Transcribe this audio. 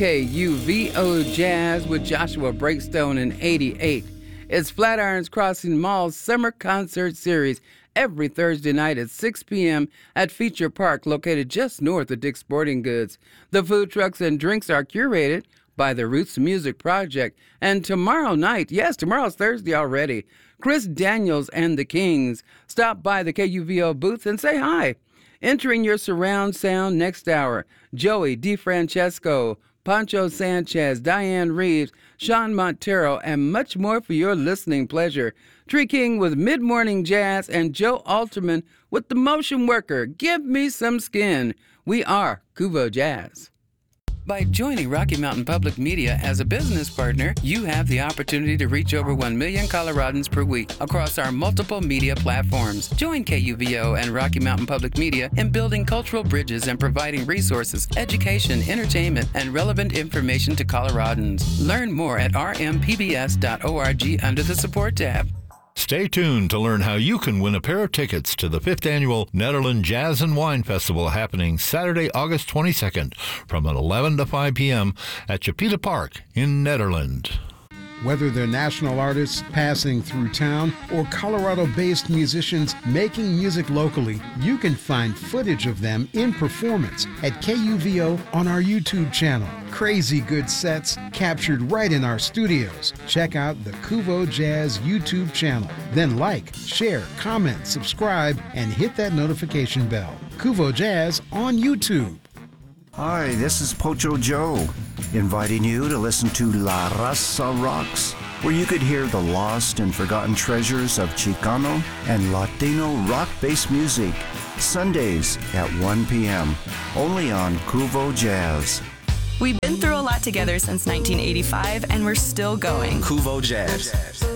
KUVO Jazz with Joshua Breakstone in 88. It's Flatirons Crossing Mall's Summer Concert Series every Thursday night at 6 p.m. at Feature Park, located just north of Dick's Sporting Goods. The food trucks and drinks are curated by the Roots Music Project. And tomorrow night, yes, tomorrow's Thursday already, Chris Daniels and the Kings stop by the KUVO booth and say hi. Entering your surround sound next hour, Joey DeFrancesco, Pancho Sanchez, Diane Reeves, Sean Montero, and much more for your listening pleasure. Tree King with Mid-Morning Jazz and Joe Alterman with The Motion Worker. Give me some skin. We are Kuvo Jazz. By joining Rocky Mountain Public Media as a business partner, you have the opportunity to reach over 1 million Coloradans per week across our multiple media platforms. Join KUVO and Rocky Mountain Public Media in building cultural bridges and providing resources, education, entertainment, and relevant information to Coloradans. Learn more at rmpbs.org under the Support tab. Stay tuned to learn how you can win a pair of tickets to the 5th Annual Nederland Jazz and Wine Festival happening Saturday, August 22nd from 11 to 5 p.m. at Chapita Park in Nederland. Whether they're national artists passing through town or Colorado-based musicians making music locally, you can find footage of them in performance at KUVO on our YouTube channel. Crazy good sets captured right in our studios. Check out the Kuvo Jazz YouTube channel. Then like, share, comment, subscribe, and hit that notification bell. Kuvo Jazz on YouTube. Hi, this is Pocho Joe, inviting you to listen to La Raza Rocks, where you could hear the lost and forgotten treasures of Chicano and Latino rock-based music, Sundays at 1 p.m., only on Kuvo Jazz. We've been through a lot together since 1985, and we're still going. Kuvo Jazz.